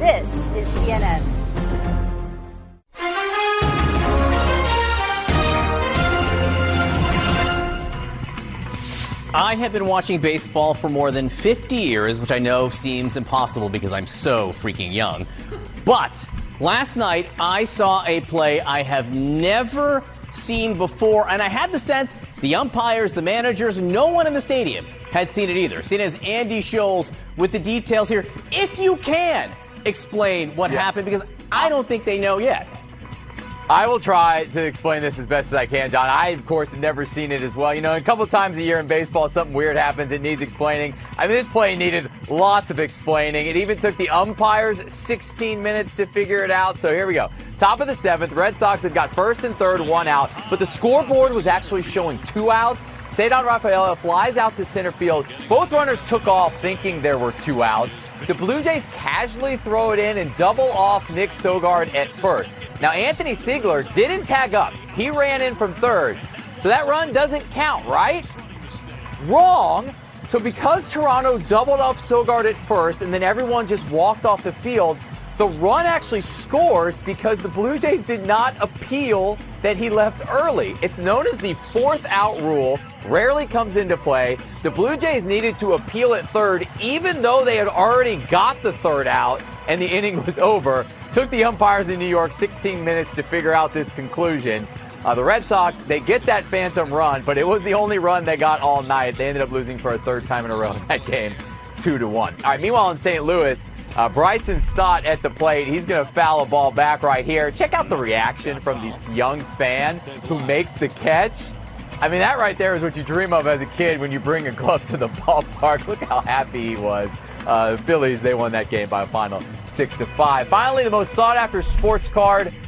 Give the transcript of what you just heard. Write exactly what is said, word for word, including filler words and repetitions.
This is C N N. I have been watching baseball for more than fifty years, which I know seems impossible because I'm so freaking young. But last night, I saw a play I have never seen before, and I had the sense the umpires, the managers, no one in the stadium had seen it either. Seen as Andy Scholes with the details here. If you can explain what yeah. happened, because I don't think they know yet. I will try to explain this as best as I can, John. I, of course, have never seen it as well. You know, a couple times a year in baseball, something weird happens. It needs explaining. I mean, this play needed lots of explaining. It even took the umpires sixteen minutes to figure it out. So here we go. Top of the seventh, Red Sox have got first and third, one out. But the scoreboard was actually showing two outs. Cedar Rafaela flies out to center field. Both runners took off thinking there were two outs. The Blue Jays casually throw it in and double off Nick Sogard at first. Now, Anthony Siegler didn't tag up. He ran in from third. So that run doesn't count, right? Wrong. So because Toronto doubled off Sogard at first and then everyone just walked off the field, the run actually scores because the Blue Jays did not appeal that he left early. It's known as the fourth out rule. Rarely comes into play. The Blue Jays needed to appeal at third, even though they had already got the third out and the inning was over. Took the umpires in New York sixteen minutes to figure out this conclusion. Uh, the Red Sox, they get that phantom run, but it was the only run they got all night. They ended up losing for a third time in a row in that game, two to one. All right, meanwhile in Saint Louis, Uh, Bryson Stott at the plate. He's going to foul a ball back right here. Check out the reaction from this young fan who makes the catch. I mean, that right there is what you dream of as a kid when you bring a glove to the ballpark. Look how happy he was. Uh, the Phillies, they won that game by a final six to five. Finally, the most sought-after sports card